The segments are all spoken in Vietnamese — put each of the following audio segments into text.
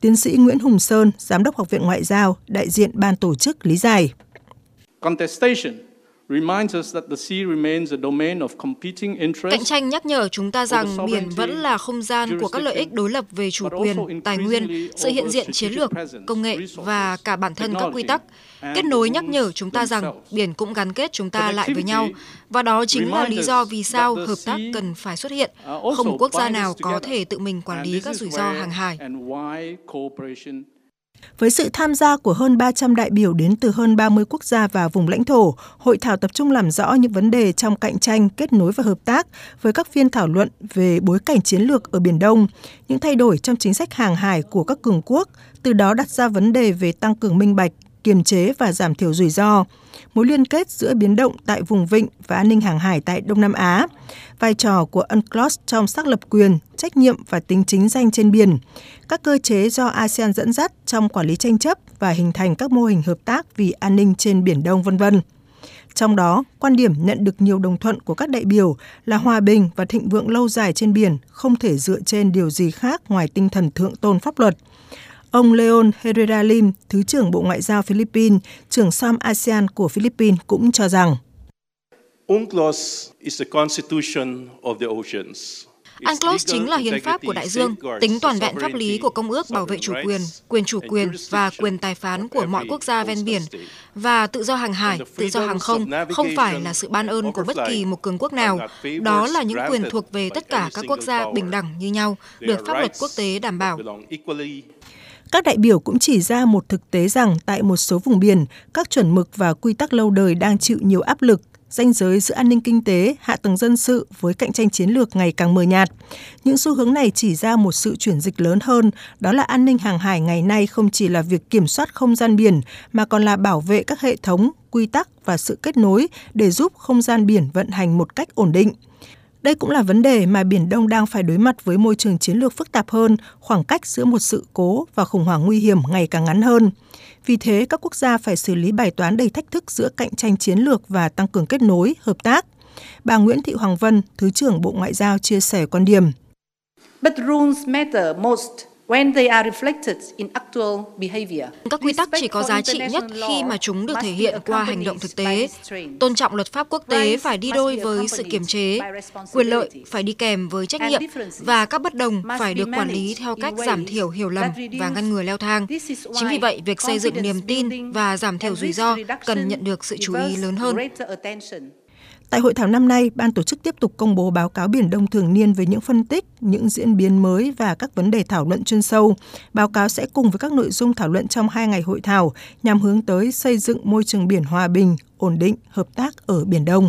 Tiến sĩ Nguyễn Hùng Sơn, Giám đốc Học viện Ngoại giao, đại diện ban tổ chức lý giải. Cạnh tranh nhắc nhở chúng ta rằng biển vẫn là không gian của các lợi ích đối lập về chủ quyền, tài nguyên, sự hiện diện chiến lược, công nghệ và cả bản thân các quy tắc. Kết nối nhắc nhở chúng ta rằng biển cũng gắn kết chúng ta lại với nhau, và đó chính là lý do vì sao hợp tác cần phải xuất hiện. Không một quốc gia nào có thể tự mình quản lý các rủi ro hàng hải. Với sự tham gia của hơn 300 đại biểu đến từ hơn 30 quốc gia và vùng lãnh thổ, hội thảo tập trung làm rõ những vấn đề trong cạnh tranh, kết nối và hợp tác với các phiên thảo luận về bối cảnh chiến lược ở Biển Đông, những thay đổi trong chính sách hàng hải của các cường quốc, từ đó đặt ra vấn đề về tăng cường minh bạch, kiềm chế và giảm thiểu rủi ro, mối liên kết giữa biến động tại vùng vịnh và an ninh hàng hải tại Đông Nam Á, vai trò của UNCLOS trong xác lập quyền, trách nhiệm và tính chính danh trên biển, các cơ chế do ASEAN dẫn dắt trong quản lý tranh chấp và hình thành các mô hình hợp tác vì an ninh trên Biển Đông, v.v. Trong đó, quan điểm nhận được nhiều đồng thuận của các đại biểu là hòa bình và thịnh vượng lâu dài trên biển không thể dựa trên điều gì khác ngoài tinh thần thượng tôn pháp luật. Ông Leon Herrera Lim, Thứ trưởng Bộ Ngoại giao Philippines, trưởng SOM ASEAN của Philippines cũng cho rằng UNCLOS is the constitution of the oceans. UNCLOS chính là hiến pháp của đại dương, tính toàn vẹn pháp lý của Công ước bảo vệ chủ quyền chủ quyền và quyền tài phán của mọi quốc gia ven biển, và tự do hàng hải, tự do hàng không phải là sự ban ơn của bất kỳ một cường quốc nào. Đó là những quyền thuộc về tất cả các quốc gia bình đẳng như nhau, được pháp luật quốc tế đảm bảo. Các đại biểu cũng chỉ ra một thực tế rằng tại một số vùng biển, các chuẩn mực và quy tắc lâu đời đang chịu nhiều áp lực, ranh giới giữa an ninh kinh tế, hạ tầng dân sự với cạnh tranh chiến lược ngày càng mờ nhạt. Những xu hướng này chỉ ra một sự chuyển dịch lớn hơn, đó là an ninh hàng hải ngày nay không chỉ là việc kiểm soát không gian biển, mà còn là bảo vệ các hệ thống, quy tắc và sự kết nối để giúp không gian biển vận hành một cách ổn định. Đây cũng là vấn đề mà Biển Đông đang phải đối mặt với môi trường chiến lược phức tạp hơn, khoảng cách giữa một sự cố và khủng hoảng nguy hiểm ngày càng ngắn hơn. Vì thế, các quốc gia phải xử lý bài toán đầy thách thức giữa cạnh tranh chiến lược và tăng cường kết nối, hợp tác. Bà Nguyễn Thị Hoàng Vân, Thứ trưởng Bộ Ngoại giao chia sẻ quan điểm. Các quy tắc chỉ có giá trị nhất khi mà chúng được thể hiện qua hành động thực tế. Tôn trọng luật pháp quốc tế phải đi đôi với sự kiềm chế, quyền lợi phải đi kèm với trách nhiệm, và các bất đồng phải được quản lý theo cách giảm thiểu hiểu lầm và ngăn ngừa leo thang. Chính vì vậy, việc xây dựng niềm tin và giảm thiểu rủi ro cần nhận được sự chú ý lớn hơn. Tại hội thảo năm nay, ban tổ chức tiếp tục công bố báo cáo Biển Đông thường niên với những phân tích, những diễn biến mới và các vấn đề thảo luận chuyên sâu. Báo cáo sẽ cùng với các nội dung thảo luận trong 2 ngày hội thảo nhằm hướng tới xây dựng môi trường biển hòa bình, ổn định, hợp tác ở Biển Đông.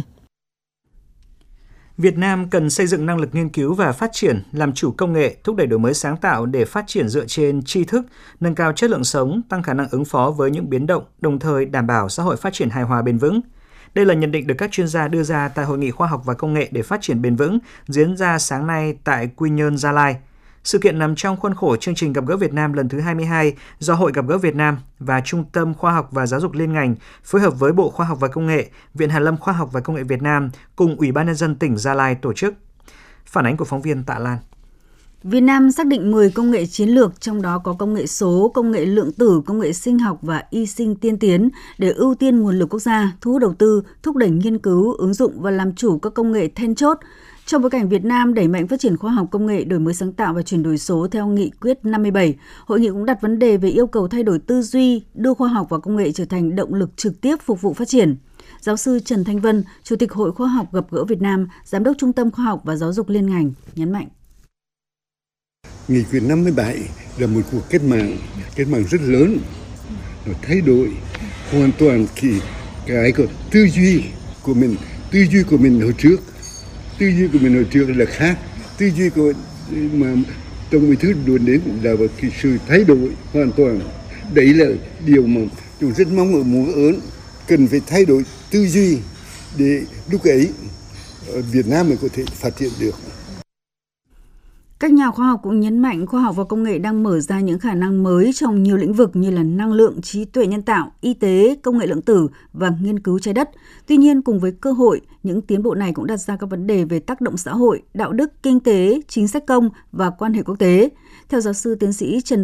Việt Nam cần xây dựng năng lực nghiên cứu và phát triển, làm chủ công nghệ, thúc đẩy đổi mới sáng tạo để phát triển dựa trên tri thức, nâng cao chất lượng sống, tăng khả năng ứng phó với những biến động, đồng thời đảm bảo xã hội phát triển hài hòa bền vững. Đây là nhận định được các chuyên gia đưa ra tại Hội nghị Khoa học và Công nghệ để phát triển bền vững diễn ra sáng nay tại Quy Nhơn, Gia Lai. Sự kiện nằm trong khuôn khổ chương trình Gặp gỡ Việt Nam lần thứ 22 do Hội Gặp gỡ Việt Nam và Trung tâm Khoa học và Giáo dục liên ngành phối hợp với Bộ Khoa học và Công nghệ, Viện Hàn lâm Khoa học và Công nghệ Việt Nam cùng Ủy ban nhân dân tỉnh Gia Lai tổ chức. Phản ánh của phóng viên Tạ Lan. Việt Nam xác định 10 công nghệ chiến lược, trong đó có công nghệ số, công nghệ lượng tử, công nghệ sinh học và y sinh tiên tiến để ưu tiên nguồn lực quốc gia, thu hút đầu tư, thúc đẩy nghiên cứu, ứng dụng và làm chủ các công nghệ then chốt. Trong bối cảnh Việt Nam đẩy mạnh phát triển khoa học công nghệ, đổi mới sáng tạo và chuyển đổi số theo Nghị quyết 57, hội nghị cũng đặt vấn đề về yêu cầu thay đổi tư duy, đưa khoa học và công nghệ trở thành động lực trực tiếp phục vụ phát triển. Giáo sư Trần Thanh Vân, Chủ tịch Hội Khoa học Gặp gỡ Việt Nam, Giám đốc Trung tâm Khoa học và Giáo dục liên ngành, nhấn mạnh. Nghị quyết 57 là một cuộc cách mạng rất lớn, nó thay đổi hoàn toàn cái tư duy của mình hồi trước là khác, tư duy của mà Tổng Bí thư đồn đến là cái sự thay đổi hoàn toàn. Đấy là điều mà tôi rất muốn cần phải thay đổi tư duy để lúc ấy Việt Nam mới có thể phát triển được. Các nhà khoa học cũng nhấn mạnh khoa học và công nghệ đang mở ra những khả năng mới trong nhiều lĩnh vực như là năng lượng, trí tuệ nhân tạo, y tế, công nghệ lượng tử và nghiên cứu trái đất. Tuy nhiên, cùng với cơ hội, những tiến bộ này cũng đặt ra các vấn đề về tác động xã hội, đạo đức, kinh tế, chính sách công và quan hệ quốc tế. Theo giáo sư tiến sĩ Trần